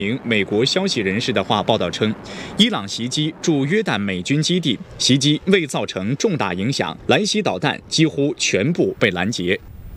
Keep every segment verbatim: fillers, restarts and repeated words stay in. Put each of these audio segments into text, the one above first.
名美国消息人士的话报道称，伊朗袭击驻约旦美军基地，袭击未造成重大影响，来袭导弹几乎全部被拦截。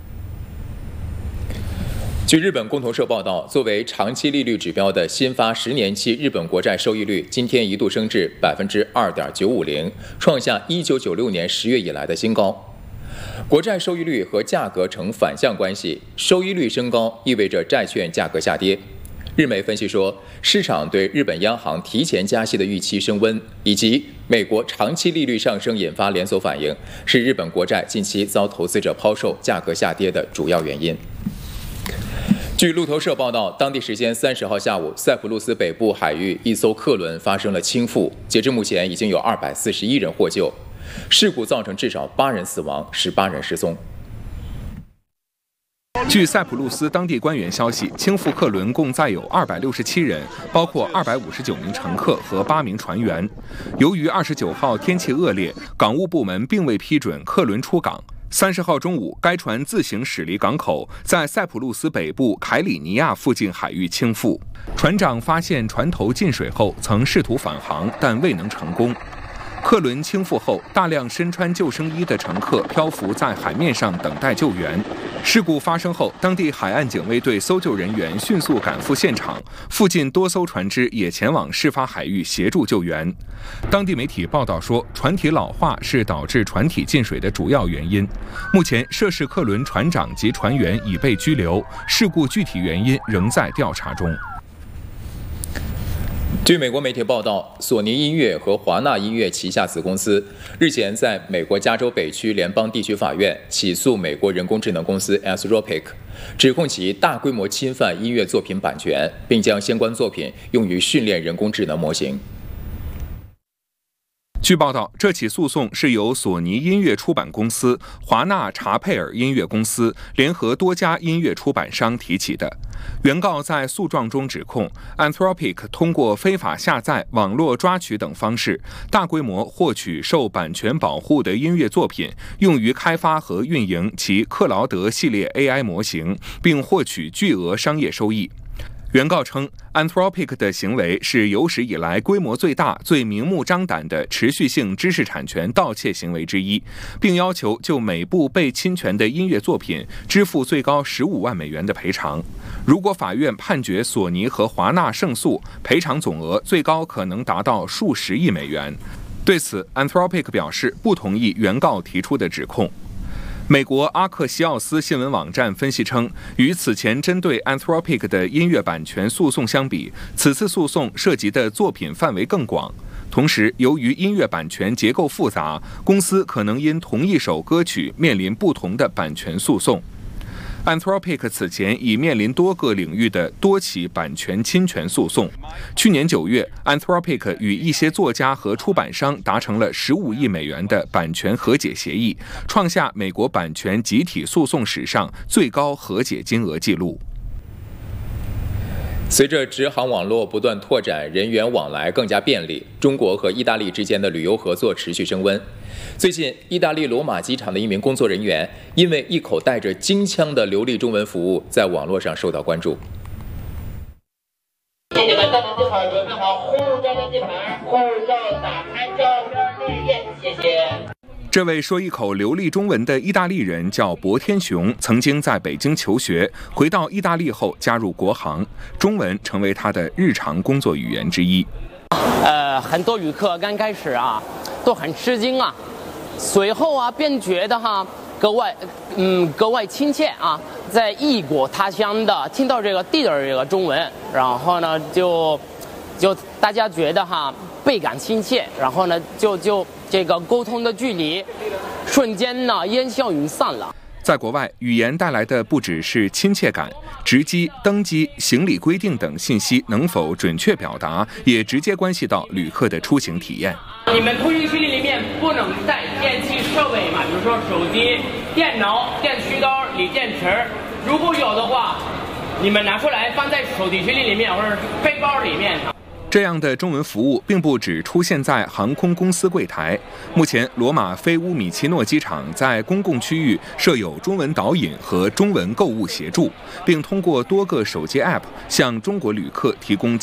据日本共同社报道，作为长期利率指标的新发十年期日本国债收益率今天一度升至百分之二点九五零，创下一九九六年十月以来的新高。国债收益率和价格呈反向关系，收益率升高意味着债券价格下跌。日媒分析说，市场对日本央行提前加息的预期升温，以及美国长期利率上升引发连锁反应，是日本国债近期遭投资者抛售、价格下跌的主要原因。据路透社报道，当地时间三十号下午，塞浦路斯北部海域一艘客轮发生了倾覆，截至目前已经有二百四十一人获救，事故造成至少八人死亡，十八人失踪。 据塞浦路斯当地官员消息，倾覆客轮共载有二百六十七人，包括二百五十九名乘客和八名船员。由于二十九号天气恶劣，港务部门并未批准客轮出港。三十号中午，该船自行驶离港口，在塞浦路斯北部凯里尼亚附近海域倾覆。船长发现船头进水后，曾试图返航，但未能成功。客轮倾覆后，大量身穿救生衣的乘客漂浮在海面上等待救援。事故发生后，当地海岸警卫队搜救人员迅速赶赴现场，附近多艘船只也前往事发海域协助救援。当地媒体报道说，船体老化是导致船体进水的主要原因。目前，涉事客轮船长及船员已被拘留，事故具体原因仍在调查中。 据美国媒体报道，索尼音乐和华纳音乐旗下子公司日前在美国加州北区联邦地区法院起诉美国人工智能公司 Anthropic， 指控其大规模侵犯音乐作品版权，并将相关作品用于训练人工智能模型。 据报道，这起诉讼是由索尼音乐出版公司、华纳查佩尔音乐公司联合多家音乐出版商提起的。原告在诉状中指控 Anthropic 通过非法下载、网络抓取等方式，大规模获取受版权保护的音乐作品，用于开发和运营其克劳德系列 A I 模型，并获取巨额商业收益。原告称 Anthropic 的行为是有史以来规模最大、最明目张胆的持续性知识产权盗窃行为之一，并要求就每部被侵权的音乐作品支付最高十五万美元的赔偿。如果法院判决索尼和华纳胜诉，赔偿总额最高可能达到数十亿美元。对此 Anthropic 表示不同意原告提出的指控。美国阿克西奥斯新闻网站分析称，与此前针对 Anthropic 的音乐版权诉讼相比，此次诉讼涉及的作品范围更广。同时，由于音乐版权结构复杂，公司可能因同一首歌曲面临不同的版权诉讼。Anthropic 此前已面临多个领域的多起版权侵权诉讼。去年九月 ，Anthropic 与一些作家和出版商达成了十五亿美元的版权和解协议，创下美国版权集体诉讼史上最高和解金额纪录。 随着直航网络不断拓展，人员往来更加便利，中国和意大利之间的旅游合作持续升温。最近，意大利罗马机场的一名工作人员因为一口带着京腔的流利中文服务，在网络上受到关注。 请你们到地方准备好护照的地盘，护照打开照片列印，谢谢。 这位说一口流利中文的意大利人叫博天雄，曾经在北京求学，回到意大利后加入国航，中文成为他的日常工作语言之一。 呃，很多旅客刚开始啊都很吃惊啊，随后啊便觉得哈格外嗯格外亲切啊，在异国他乡的听到这个地道这个中文，然后呢就就大家觉得哈倍感亲切，然后呢就就这个沟通的距离瞬间呢烟消云散了。 在国外，语言带来的不只是亲切感，值机、登机、行李规定等信息能否准确表达，也直接关系到旅客的出行体验。 你们出行行李里面不能带电器设备嘛，比如说手机、电脑、电驱刀、锂电池，如果有的话，你们拿出来放在手提行李里面或者背包里面。 这样的中文服务并不只出现在航空公司柜台，目前罗马飞乌米奇诺机场在公共区域设有中文导引和中文购物协助，并通过多个手机 App 向中国旅客提供